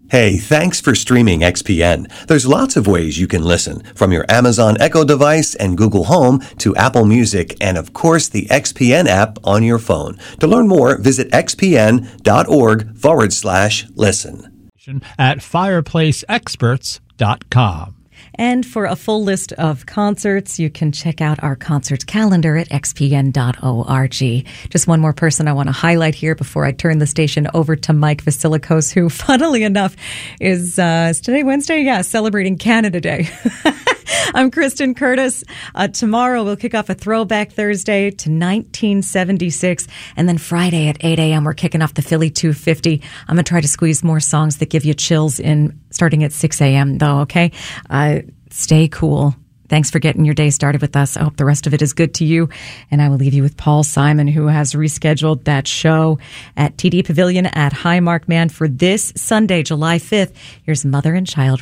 Hey, thanks for streaming XPN. There's lots of ways you can listen, from your Amazon Echo device and Google Home to Apple Music and, of course, the XPN app on your phone. To learn more, visit xpn.org/listen. At fireplaceexperts.com. And for a full list of concerts, you can check out our concert calendar at xpn.org. Just one more person I want to highlight here before I turn the station over to Mike Vasilikos, who, funnily enough, is today Wednesday? Yeah, celebrating Canada Day. I'm Kristen Curtis. Tomorrow we'll kick off a Throwback Thursday to 1976. And then Friday at 8 a.m. we're kicking off the Philly 250. I'm going to try to squeeze more songs that give you chills in starting at 6 a.m. though, okay? Stay cool. Thanks for getting your day started with us. I hope the rest of it is good to you. And I will leave you with Paul Simon, who has rescheduled that show at TD Pavilion at Highmark Man for this Sunday, July 5th. Here's Mother and Child